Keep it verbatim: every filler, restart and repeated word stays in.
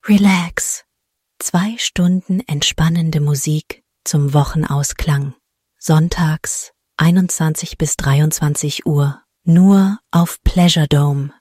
Relax. Zwei Stunden entspannende Musik zum Wochenausklang. Sonntags einundzwanzig bis dreiundzwanzig Uhr. Nur auf Pleasure Dome.